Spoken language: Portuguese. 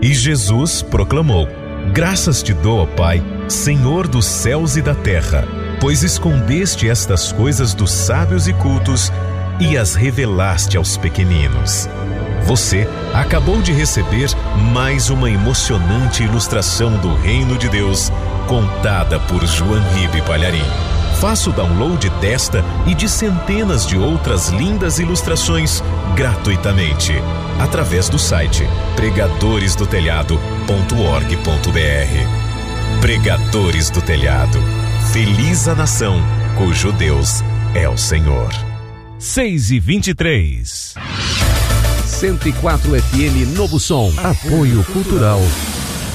E Jesus proclamou: Graças te dou, ó Pai, Senhor dos céus e da terra, pois escondeste estas coisas dos sábios e cultos e as revelaste aos pequeninos. Você acabou de receber mais uma emocionante ilustração do Reino de Deus, contada por João Ribe Palharim. Faça o download desta e de centenas de outras lindas ilustrações gratuitamente, através do site pregadoresdotelhado.org.br. Pregadores do Telhado. Feliz a nação cujo Deus é o Senhor. 6h23. 104 FM Novo Som. Apoio Cultural